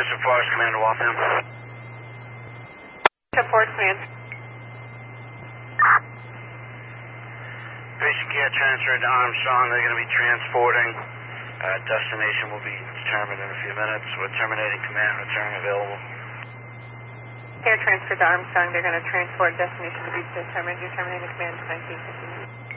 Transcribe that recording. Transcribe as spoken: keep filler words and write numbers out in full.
Mission Force, Commander Waltham. Support command. Patient care transferred to Armstrong. They're going to be transporting. Uh, destination will be determined in a few minutes. We're terminating command. Return available. Care transferred to Armstrong. They're going to transport destination to be determined. You're terminating command to nineteen fifty.